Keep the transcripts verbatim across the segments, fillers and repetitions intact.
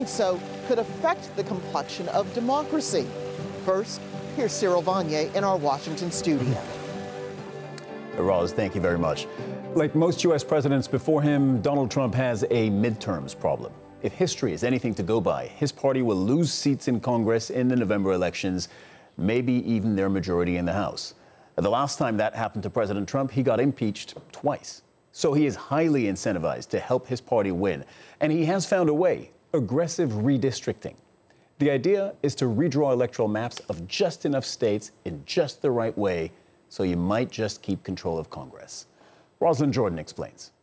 So could affect the complexion of democracy. First, here's Cyril Vanier in our Washington studio. Roz, thank you very much. Like most U S presidents before him, Donald Trump has a midterms problem. If history is anything to go by, his party will lose seats in Congress in the November elections, maybe even their majority in the House. The last time that happened to President Trump, he got impeached twice. So he is highly incentivized to help his party win. And he has found a way: aggressive redistricting. The idea is to redraw electoral maps of just enough states in just the right way, so you might just keep control of Congress. Rosalind Jordan explains.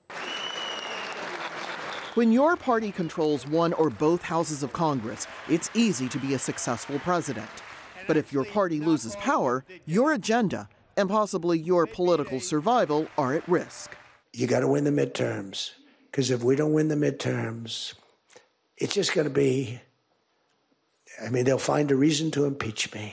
When your party controls one or both houses of Congress, it's easy to be a successful president. But if your party loses power, your agenda and possibly your political survival are at risk. You got to win the midterms, because if we don't win the midterms, it's just going to be, I mean, they'll find a reason to impeach me.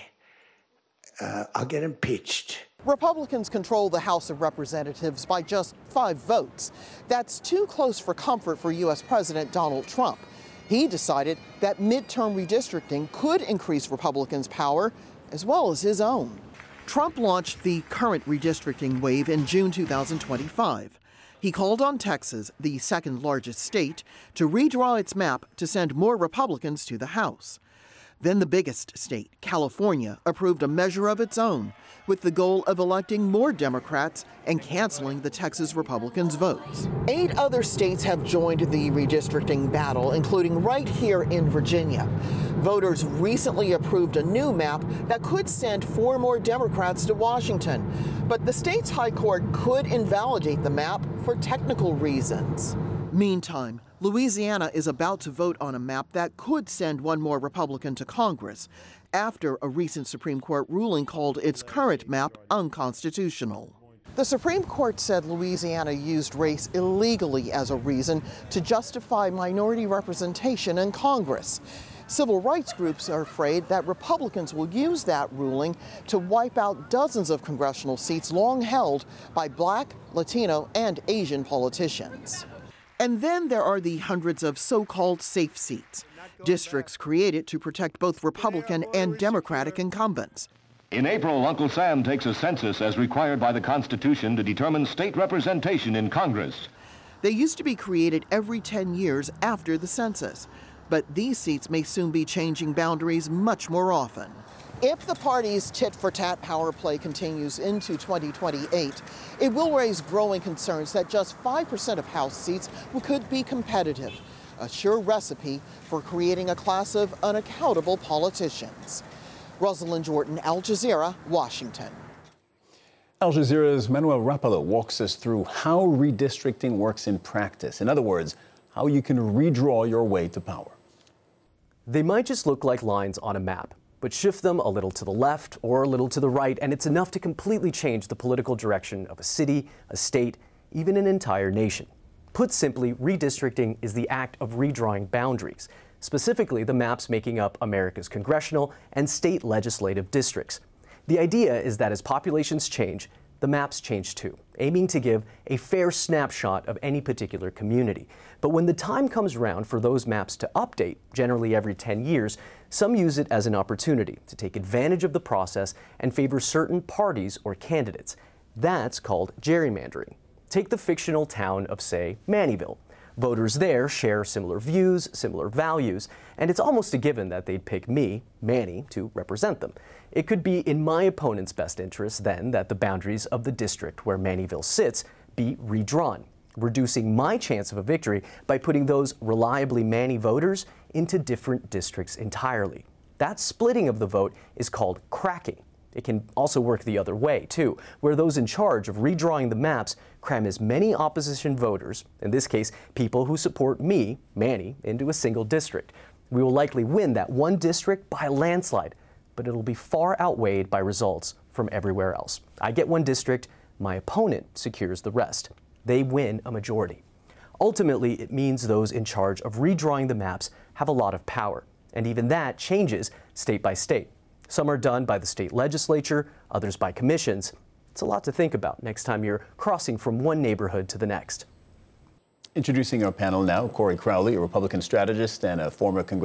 Uh, I'll get impeached. Republicans control the House of Representatives by just five votes. That's too close for comfort for U S President Donald Trump. He decided that midterm redistricting could increase Republicans' power as well as his own. Trump launched the current redistricting wave in June two thousand twenty-five. He called on Texas, the second largest state, to redraw its map to send more Republicans to the House. Then the biggest state, California, approved a measure of its own with the goal of electing more Democrats and canceling the Texas Republicans' votes. Eight other states have joined the redistricting battle, including right here in Virginia. Voters recently approved a new map that could send four more Democrats to Washington. But the state's high court could invalidate the map for technical reasons. Meantime, Louisiana is about to vote on a map that could send one more Republican to Congress after a recent Supreme Court ruling called its current map unconstitutional. The Supreme Court said Louisiana used race illegally as a reason to justify minority representation in Congress. Civil rights groups are afraid that Republicans will use that ruling to wipe out dozens of congressional seats long held by Black, Latino, and Asian politicians. And then there are the hundreds of so-called safe seats, districts created to protect both Republican and Democratic incumbents. In April, Uncle Sam takes a census as required by the Constitution to determine state representation in Congress. They used to be created every ten years after the census, but these seats may soon be changing boundaries much more often. If the party's tit-for-tat power play continues into twenty twenty-eight, it will raise growing concerns that just five percent of House seats could be competitive, a sure recipe for creating a class of unaccountable politicians. Rosalind Jordan, Al Jazeera, Washington. Al Jazeera's Manuel Rapalo walks us through how redistricting works in practice. In other words, how you can redraw your way to power. They might just look like lines on a map, but shift them a little to the left or a little to the right, and it's enough to completely change the political direction of a city, a state, even an entire nation. Put simply, redistricting is the act of redrawing boundaries, specifically the maps making up America's congressional and state legislative districts. The idea is that as populations change, the maps change too, aiming to give a fair snapshot of any particular community. But when the time comes around for those maps to update, generally every ten years, some use it as an opportunity to take advantage of the process and favor certain parties or candidates. That's called gerrymandering. Take the fictional town of, say, Mannyville. Voters there share similar views, similar values, and it's almost a given that they'd pick me, Manny, to represent them. It could be in my opponent's best interest, then, that the boundaries of the district where Mannyville sits be redrawn, reducing my chance of a victory by putting those reliably Manny voters into different districts entirely. That splitting of the vote is called cracking. It can also work the other way, too, where those in charge of redrawing the maps cram as many opposition voters, in this case, people who support me, Manny, into a single district. We will likely win that one district by a landslide, but it'll be far outweighed by results from everywhere else. I get one district, my opponent secures the rest. They win a majority. Ultimately, it means those in charge of redrawing the maps have a lot of power, and even that changes state by state. Some are done by the state legislature, others by commissions. It's a lot to think about next time you're crossing from one neighborhood to the next. Introducing our panel now, Corey Crowley, a Republican strategist and a former congressional